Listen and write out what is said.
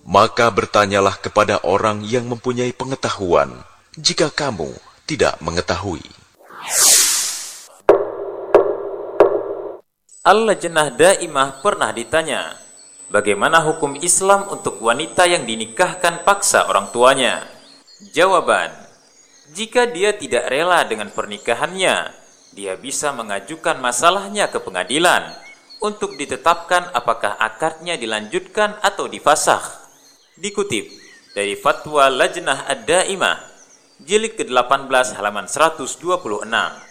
Maka bertanyalah kepada orang yang mempunyai pengetahuan, jika kamu tidak mengetahui. Al-Lajnah Daimah pernah ditanya, bagaimana hukum Islam untuk wanita yang dinikahkan paksa orang tuanya? Jawaban, jika dia tidak rela dengan pernikahannya, dia bisa mengajukan masalahnya ke pengadilan untuk ditetapkan apakah akadnya dilanjutkan atau difasakh. Dikutip dari Fatwa Lajnah Ad-Daimah, jilid ke-18 halaman 126.